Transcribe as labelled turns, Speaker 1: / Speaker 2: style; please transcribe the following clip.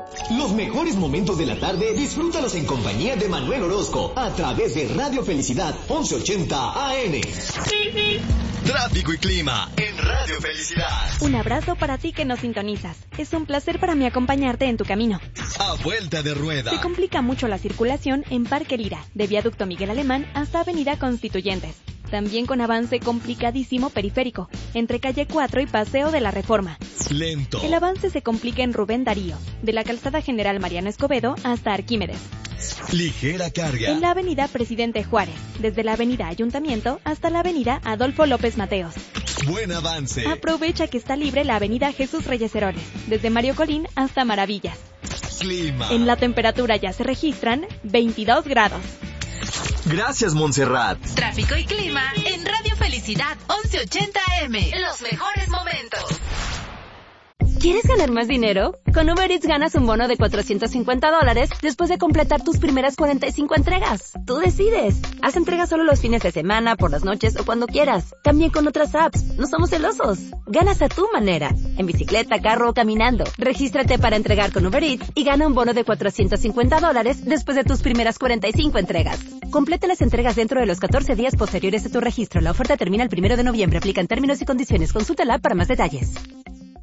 Speaker 1: Los mejores momentos de la tarde, disfrútalos en compañía de Manuel Orozco, a través de Radio Felicidad 1180 AM. Tráfico y clima en Radio Felicidad.
Speaker 2: Un abrazo para ti que nos sintonizas. Es un placer para mí acompañarte en tu camino.
Speaker 1: A vuelta de rueda.
Speaker 2: Se complica mucho la circulación en Parque Lira, de Viaducto Miguel Alemán hasta Avenida Constituyentes. También con avance complicadísimo periférico, entre Calle 4 y Paseo de la Reforma.
Speaker 1: Lento.
Speaker 2: El avance se complica en Rubén Darío, de la Calzada General Mariano Escobedo hasta Arquímedes.
Speaker 1: Ligera carga.
Speaker 2: En la Avenida Presidente Juárez, desde la Avenida Ayuntamiento hasta la Avenida Adolfo López Mateos.
Speaker 1: Buen avance.
Speaker 2: Aprovecha que está libre la Avenida Jesús Reyes Heroles, desde Mario Colín hasta Maravillas.
Speaker 1: Clima.
Speaker 2: En la temperatura ya se registran 22 grados.
Speaker 1: Gracias, Montserrat.
Speaker 3: Tráfico y clima en Radio Felicidad 1180 AM. Los mejores momentos.
Speaker 4: ¿Quieres ganar más dinero? Con Uber Eats ganas un bono de $450 después de completar tus primeras 45 entregas. Tú decides. Haz entregas solo los fines de semana, por las noches o cuando quieras. También con otras apps. No somos celosos. Ganas a tu manera. En bicicleta, carro o caminando. Regístrate para entregar con Uber Eats y gana un bono de $450 después de tus primeras 45 entregas. Completa las entregas dentro de los 14 días posteriores a tu registro. La oferta termina el 1 de noviembre. Aplican términos y condiciones. Consulta la app para más detalles.